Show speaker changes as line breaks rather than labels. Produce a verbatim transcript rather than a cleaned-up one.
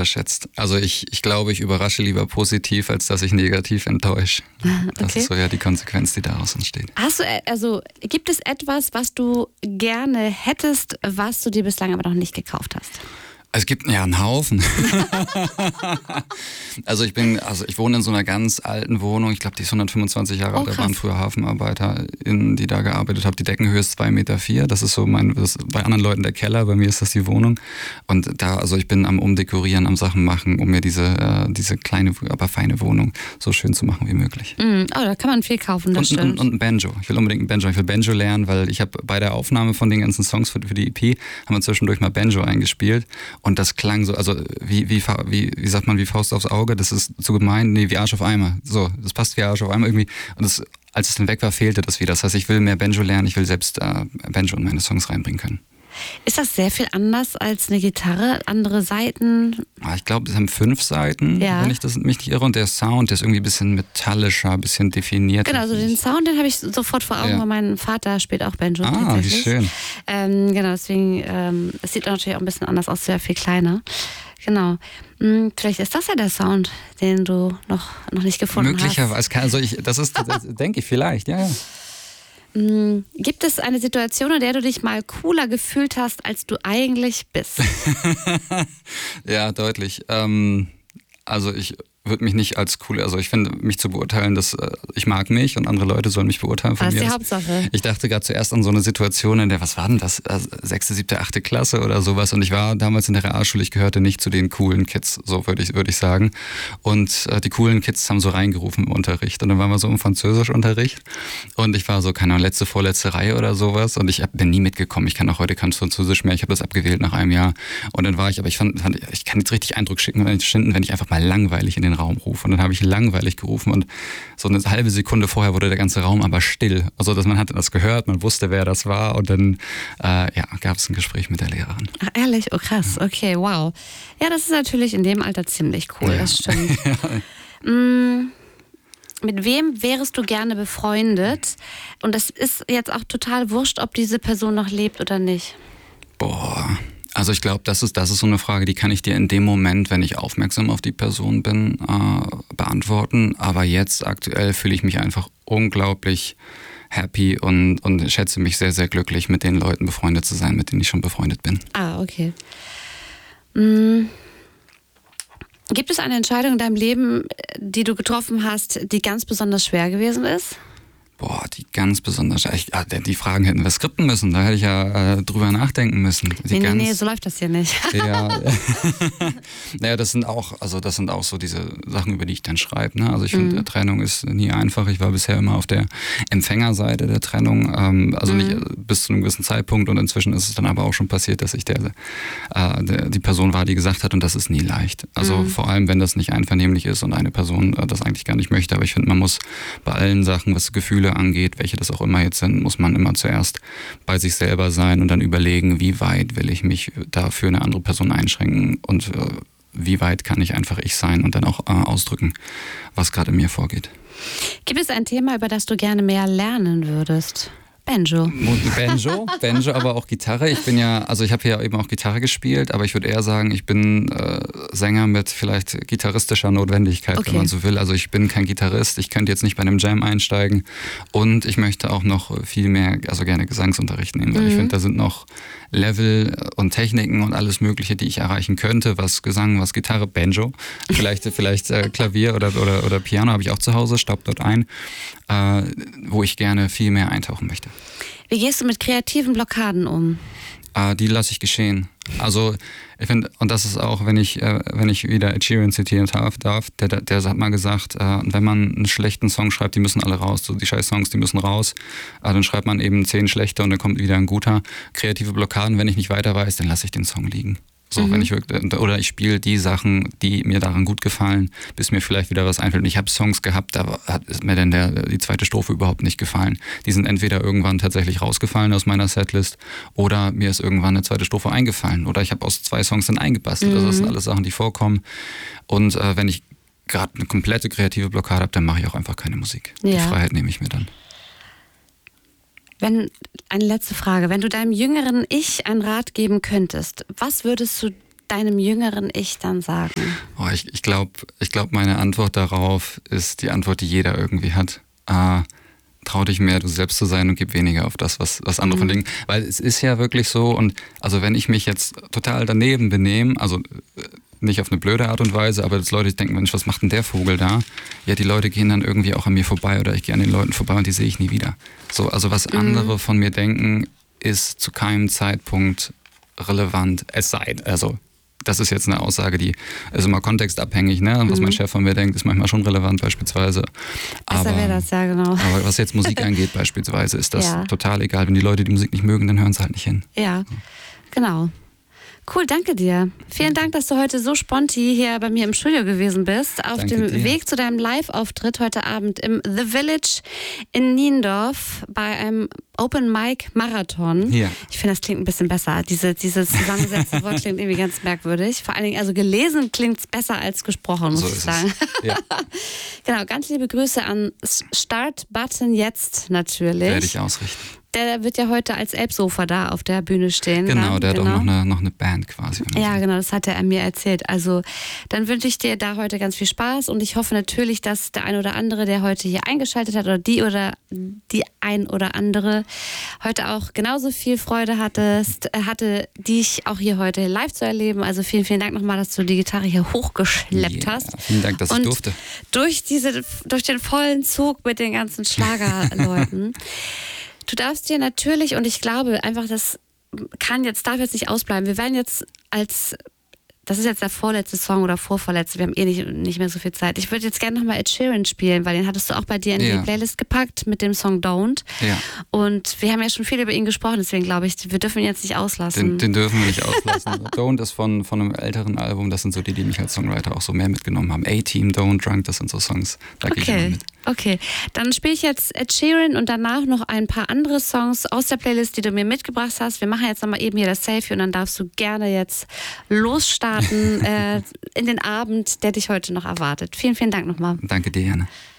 unterschätzt. Also ich, ich glaube, ich überrasche lieber positiv, als dass ich negativ enttäusche. Das
Okay.
ist so ja die Konsequenz, die daraus entsteht.
Hast du, äh, also gibt es etwas, was du gerne hättest, was du dir bislang aber noch nicht gekauft hast?
Es gibt ja einen Haufen. also ich bin, also ich wohne in so einer ganz alten Wohnung. Ich glaube, die ist hundertfünfundzwanzig Jahre alt.
Oh,
Da waren früher HafenarbeiterInnen, die da gearbeitet haben. Die Deckenhöhe ist zwei Komma vier Meter. Das ist so mein, das ist bei anderen Leuten der Keller. Bei mir ist das die Wohnung. Und da, also ich bin am Umdekorieren, am Sachen machen, um mir diese, äh, diese kleine, aber feine Wohnung so schön zu machen wie möglich.
Mm, oh, da kann man viel kaufen, das
und,
stimmt.
und, und ein Banjo. Ich will unbedingt ein Banjo. Ich will Banjo lernen, weil ich habe bei der Aufnahme von den ganzen Songs für, für die E P haben wir zwischendurch mal Banjo eingespielt. Und das klang so, also wie, wie, wie, wie sagt man, wie Faust aufs Auge, das ist zu gemein, nee, wie Arsch auf Eimer. So, das passt wie Arsch auf Eimer irgendwie. Und das, als es dann weg war, fehlte das wieder. Das heißt, ich will mehr Banjo lernen, ich will selbst äh, Banjo in meine Songs reinbringen können.
Ist das sehr viel anders als eine Gitarre? Andere Seiten?
Ich glaube, es haben fünf Seiten,
ja.
wenn ich das mich nicht irre. Und der Sound, der ist irgendwie ein bisschen metallischer, ein bisschen definierter.
Genau, also den Sound, den habe ich sofort vor Augen,
Ja.
weil mein Vater spielt auch Banjo.
Ah, wie schön.
Ähm, genau, deswegen, ähm, es sieht natürlich auch ein bisschen anders aus, sehr viel kleiner. Genau. Hm, vielleicht ist das ja der Sound, den du noch, noch nicht gefunden
Möglicherweise,
hast.
kann, also ich, das ist, das denke ich vielleicht, ja, ja.
Hm, gibt es eine Situation, in der du dich mal cooler gefühlt hast, als du eigentlich bist?
Ja, deutlich. Ähm, also ich würde mich nicht als cool, also ich finde, mich zu beurteilen, dass äh, ich mag mich und andere Leute sollen mich beurteilen. Von
Das ist
mir
die
aus.
Hauptsache.
Ich dachte gerade zuerst an so eine Situation, in der, was war denn das, äh, sechste, siebte, achte Klasse oder sowas, und ich war damals in der Realschule, ich gehörte nicht zu den coolen Kids, so würde ich, würde ich sagen, und äh, die coolen Kids haben so reingerufen im Unterricht, und dann waren wir so im Französischunterricht und ich war so, keine Ahnung, letzte, vorletzte Reihe oder sowas, und ich hab, bin nie mitgekommen, ich kann auch heute kein Französisch mehr, ich habe das abgewählt nach einem Jahr, und dann war ich, aber ich fand, fand ich kann jetzt richtig Eindruck schicken, wenn ich, wenn ich einfach mal langweilig in den Raum rufe, und dann habe ich langweilig gerufen, und so eine halbe Sekunde vorher wurde der ganze Raum aber still. Also dass man hatte das gehört, man wusste, wer das war, und dann äh, ja, gab es ein Gespräch mit der Lehrerin.
Ach, ehrlich? Oh krass, okay, wow. Ja, das ist natürlich in dem Alter ziemlich cool,
Ja.
das stimmt. mm, mit wem wärest du gerne befreundet? Und das ist jetzt auch total wurscht, ob diese Person noch lebt oder nicht.
Boah. Also ich glaube, das ist, das ist so eine Frage, die kann ich dir in dem Moment, wenn ich aufmerksam auf die Person bin, äh, beantworten. Aber jetzt aktuell fühle ich mich einfach unglaublich happy und, und schätze mich sehr, sehr glücklich, mit den Leuten befreundet zu sein, mit denen ich schon befreundet bin.
Ah, okay. Mm. Gibt es eine Entscheidung in deinem Leben, die du getroffen hast, die ganz besonders schwer gewesen ist?
Boah, die ganz besonders. Ich, ah, die Fragen hätten wir skripten müssen, da hätte ich ja äh, drüber nachdenken müssen. Die
nee,
ganz,
nee, nee, so läuft das hier nicht.
Ja, naja, das sind auch, also das sind auch so diese Sachen, über die ich dann schreibe. Ne? Also ich finde,
Mhm.
Trennung ist nie einfach. Ich war bisher immer auf der Empfängerseite der Trennung, ähm, also
Mhm.
nicht bis zu einem gewissen Zeitpunkt, und inzwischen ist es dann aber auch schon passiert, dass ich der, äh, der die Person war, die gesagt hat, und das ist nie leicht. Also
Mhm.
vor allem, wenn das nicht einvernehmlich ist und eine Person äh, das eigentlich gar nicht möchte. Aber ich finde, man muss bei allen Sachen, was Gefühle angeht, welche das auch immer jetzt sind, muss man immer zuerst bei sich selber sein und dann überlegen, wie weit will ich mich da für eine andere Person einschränken, und äh, wie weit kann ich einfach ich sein und dann auch äh, ausdrücken, was gerade in mir vorgeht.
Gibt es ein Thema, über das du gerne mehr lernen würdest? Banjo.
Banjo, Banjo, aber auch Gitarre. Ich bin ja, also ich habe ja eben auch Gitarre gespielt, aber ich würde eher sagen, ich bin äh, Sänger mit vielleicht gitarristischer Notwendigkeit,
Okay.
wenn man so will. Also ich bin kein Gitarrist, ich könnte jetzt nicht bei einem Jam einsteigen, und ich möchte auch noch viel mehr, also gerne Gesangsunterricht nehmen, weil
Mhm.
ich finde, da sind noch Level und Techniken und alles Mögliche, die ich erreichen könnte, was Gesang, was Gitarre, Banjo, vielleicht, vielleicht äh, Klavier oder, oder, oder Piano habe ich auch zu Hause, staubt dort ein, äh, wo ich gerne viel mehr eintauchen möchte.
Wie gehst du mit kreativen Blockaden um?
Äh, die lasse ich geschehen. Also ich finde, und das ist auch, wenn ich, äh, wenn ich wieder Ed Sheeran zitieren darf, darf der, der, der hat mal gesagt, äh, wenn man einen schlechten Song schreibt, die müssen alle raus, so die scheiß Songs, die müssen raus, äh, dann schreibt man eben zehn schlechte und dann kommt wieder ein guter. Kreative Blockaden, wenn ich nicht weiter weiß, dann lasse ich den Song liegen. So,
Mhm.
wenn ich wirklich, oder ich spiele die Sachen, die mir daran gut gefallen, bis mir vielleicht wieder was einfällt. Und ich habe Songs gehabt, da hat ist mir dann der, die zweite Strophe überhaupt nicht gefallen. Die sind entweder irgendwann tatsächlich rausgefallen aus meiner Setlist, oder mir ist irgendwann eine zweite Strophe eingefallen, oder ich habe aus zwei Songs dann eingebastelt.
Mhm.
Also das sind alles Sachen, die vorkommen. Und äh, wenn ich gerade eine komplette kreative Blockade habe, dann mache ich auch einfach keine Musik.
Ja.
Die Freiheit nehme ich mir dann.
Wenn, eine letzte Frage. Wenn du deinem jüngeren Ich einen Rat geben könntest, was würdest du deinem jüngeren Ich dann sagen?
Oh, ich ich glaube, ich glaub, meine Antwort darauf ist die Antwort, die jeder irgendwie hat. Äh, trau dich mehr, du selbst zu sein und gib weniger auf das, was, was andere mhm. von denken. Weil es ist ja wirklich so, und also wenn ich mich jetzt total daneben benehme, also nicht auf eine blöde Art und Weise, aber dass Leute denken, Mensch, was macht denn der Vogel da? Ja, die Leute gehen dann irgendwie auch an mir vorbei oder ich gehe an den Leuten vorbei und die sehe ich nie wieder. So, also was mhm. andere von mir denken, ist zu keinem Zeitpunkt relevant, es sei, also das ist jetzt eine Aussage, die ist immer kontextabhängig, ne? Was mhm. mein Chef von mir denkt, ist manchmal schon relevant beispielsweise. Aber,
wäre das, ja genau.
Aber was jetzt Musik angeht beispielsweise, ist das ja. total egal. Wenn die Leute die Musik nicht mögen, dann hören sie halt nicht hin.
Ja, genau. Cool, danke dir. Vielen Dank, dass du heute so sponti hier bei mir im Studio gewesen bist. Auf
danke
dem
dir.
Weg zu deinem Live-Auftritt heute Abend im The Village in Niendorf bei einem Open Mic Marathon.
Ja.
Ich finde, das klingt ein bisschen besser. Diese, dieses zusammengesetzte Wort klingt irgendwie ganz merkwürdig. Vor allen Dingen, also gelesen klingt es besser als gesprochen, muss
so
ich sagen.
Ja.
Genau, ganz liebe Grüße an Start-Button jetzt natürlich.
Werde ich ausrichten.
Der wird ja heute als Elbsofa da auf der Bühne stehen.
Genau,
dann.
der
genau.
hat auch noch eine, noch eine Band quasi.
Ja, genau, das hat er mir erzählt. Also dann wünsche ich dir da heute ganz viel Spaß und ich hoffe natürlich, dass der ein oder andere, der heute hier eingeschaltet hat oder die oder die ein oder andere heute auch genauso viel Freude hattest, hatte, dich auch hier heute live zu erleben. Also vielen, vielen Dank nochmal, dass du die Gitarre hier hochgeschleppt
yeah,
hast.
Vielen Dank, dass
und
ich durfte.
Durch, diese, durch den vollen Zug mit den ganzen Schlagerleuten. Du darfst dir natürlich, und ich glaube einfach, das kann jetzt, darf jetzt nicht ausbleiben. Wir werden jetzt als, das ist jetzt der vorletzte Song oder vorvorletzte, wir haben eh nicht, nicht mehr so viel Zeit. Ich würde jetzt gerne nochmal Ed Sheeran spielen, weil den hattest du auch bei dir in
ja.
die Playlist gepackt mit dem Song Don't.
Ja.
Und wir haben ja schon viel über ihn gesprochen, deswegen glaube ich, wir dürfen ihn jetzt nicht auslassen.
Den, den dürfen wir nicht auslassen. Don't ist von, von einem älteren Album, das sind so die, die mich als Songwriter auch so mehr mitgenommen haben. A-Team, Don't, Drunk, das sind so Songs, da gehe ich immer mit.
Okay, dann spiele ich jetzt Ed Sheeran und danach noch ein paar andere Songs aus der Playlist, die du mir mitgebracht hast. Wir machen jetzt nochmal eben hier das Selfie und dann darfst du gerne jetzt losstarten äh, in den Abend, der dich heute noch erwartet. Vielen, vielen Dank nochmal.
Danke dir, Jana.